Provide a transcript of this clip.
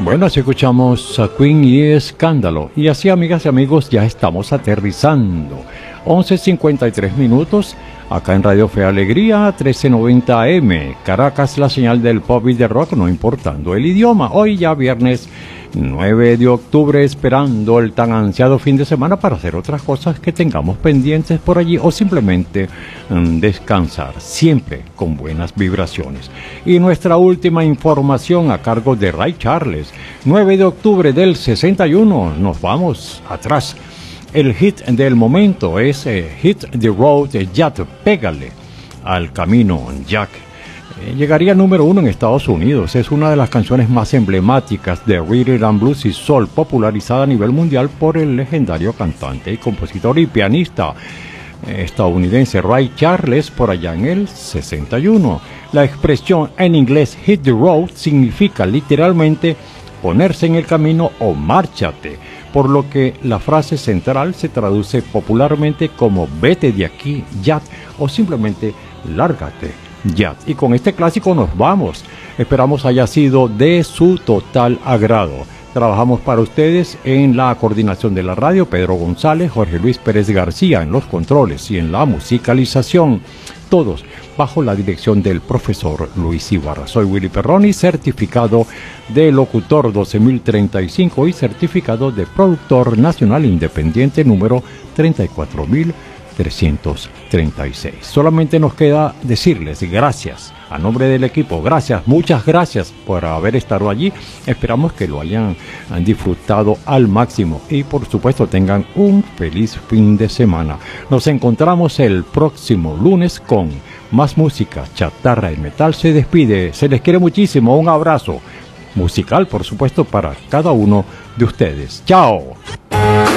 Bueno, así escuchamos a Queen y Escándalo. Y así, amigas y amigos, ya estamos aterrizando. 11:53 minutos, acá en Radio Fe Alegría, 1390 AM. Caracas, la señal del pop y de rock, no importando el idioma. Hoy ya viernes 9 de octubre, esperando el tan ansiado fin de semana para hacer otras cosas que tengamos pendientes por allí o simplemente descansar, siempre con buenas vibraciones. Y nuestra última información a cargo de Ray Charles, 9 de octubre del 61, nos vamos atrás. El hit del momento es Hit the Road, Jack, pégale al camino, Jack. Llegaría número 1 en Estados Unidos. Es una de las canciones más emblemáticas de rhythm and blues y soul, popularizada a nivel mundial por el legendario cantante y compositor y pianista estadounidense Ray Charles por allá en el 61. La expresión en inglés Hit the Road significa literalmente ponerse en el camino o márchate, por lo que la frase central se traduce popularmente como vete de aquí, Jack, o simplemente lárgate, Jack. Y con este clásico nos vamos. Esperamos haya sido de su total agrado. Trabajamos para ustedes en la coordinación de la radio, Pedro González, Jorge Luis Pérez García en los controles y en la musicalización, todos bajo la dirección del profesor Luis Ibarra. Soy Willy Perroni, certificado de locutor 12035 y certificado de productor nacional independiente número 34336. Solamente nos queda decirles gracias a nombre del equipo, gracias, muchas gracias por haber estado allí. Esperamos que lo hayan disfrutado al máximo y por supuesto tengan un feliz fin de semana. Nos encontramos el próximo lunes con más música. Chatarra y Metal se despide, se les quiere muchísimo, un abrazo musical por supuesto para cada uno de ustedes. ¡Chao!